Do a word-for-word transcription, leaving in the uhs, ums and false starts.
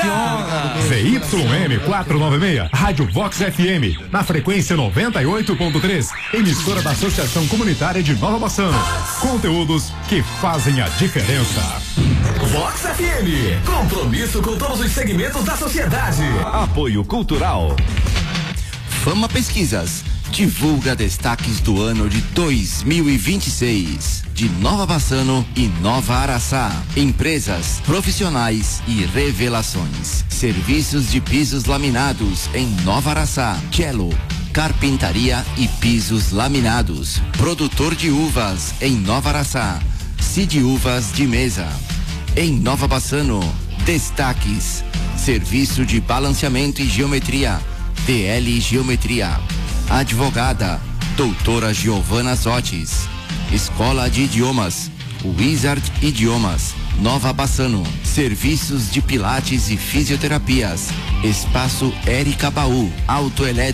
Z Y M quatrocentos e noventa e seis, Rádio Vox F M, na frequência noventa e oito ponto três, emissora da Associação Comunitária de Nova Bassano. Conteúdos que fazem a diferença. Vox F M, compromisso com todos os segmentos da sociedade. Apoio Cultural. Fama Pesquisas divulga destaques do ano de dois mil e vinte e seis de Nova Bassano e Nova Araçá. Empresas, profissionais e revelações. Serviços de pisos laminados em Nova Araçá. Cello, carpintaria e pisos laminados. Produtor de uvas em Nova Araçá. Cid Uvas de Mesa. Em Nova Bassano, destaques. Serviço de balanceamento e geometria. D L Geometria. Advogada, doutora Giovana Zotis. Escola de Idiomas, Wizard Idiomas, Nova Bassano. Serviços de pilates e fisioterapias. Espaço Érica Baú, autoelétrica.